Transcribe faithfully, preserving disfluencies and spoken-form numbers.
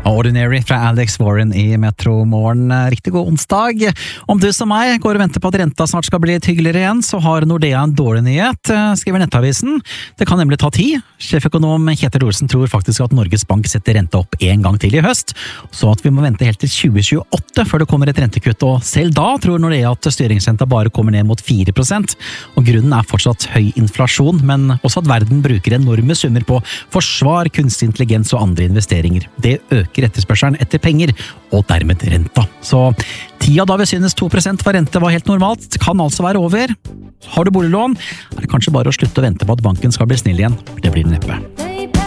Ordinary fra Alex Warren i Metro Morgen. Riktig god onsdag. Om du som meg går og venter på at renta snart skal bli litt hyggeligere igjen, så har Nordea en dårlig nyhet, skriver Nettavisen. Det kan nemlig ta tid. Sjeføkonom Kjetil Olsen tror faktisk at Norges Bank setter renta opp en gang til i høst, så at vi må vente helt til tjue tjueåtte før det kommer et rentekutt, og selv da tror Nordea at styringsrenta bare kommer ned mot fire prosent. Og grunnen er fortsatt høy inflasjon, men også at verden bruker enorme summer på forsvar, kunstig intelligens og andre investeringer. Det øker etterspørselen etter penger, og dermed renta. Så tida da vi synes to prosent var rente var helt normalt, kan altså være over. Har du boliglån, er det kanskje bare å slutte å vente på at banken skal bli snill igjen. Det blir det neppe.